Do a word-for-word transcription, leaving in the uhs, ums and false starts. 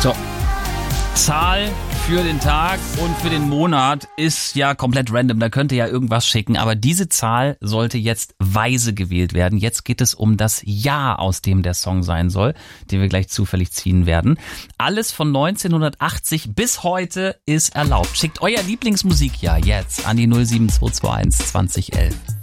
So. Zahl für den Tag und für den Monat ist ja komplett random, da könnt ihr ja irgendwas schicken, aber diese Zahl sollte jetzt weise gewählt werden. Jetzt geht es um das Jahr, aus dem der Song sein soll, den wir gleich zufällig ziehen werden. Alles von neunzehnhundertachtzig bis heute ist erlaubt. Schickt euer Lieblingsmusikjahr jetzt an die null sieben zwei zwei eins zwanzig elf.